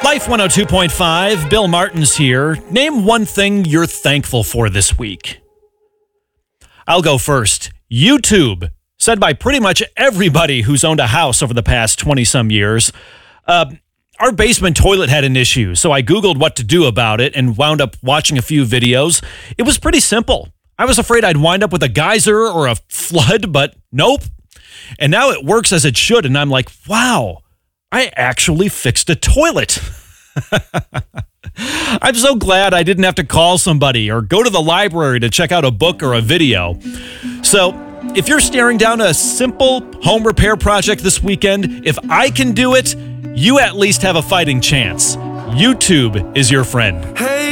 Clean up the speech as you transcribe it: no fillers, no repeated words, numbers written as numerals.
Life 102.5, Bill Martin's here. Name one thing you're thankful for this week. I'll go first. YouTube, said by pretty much everybody who's owned a house over the past 20-some years. Our basement toilet had an issue, so I Googled what to do about it and wound up watching a few videos. It was pretty simple. I was afraid I'd wind up with a geyser or a flood, but nope. And now it works as it should, and I'm like, wow, I actually fixed a toilet. I'm so glad I didn't have to call somebody or go to the library to check out a book or a video. So if you're staring down a simple home repair project this weekend, if I can do it, you at least have a fighting chance. YouTube is your friend. Hey.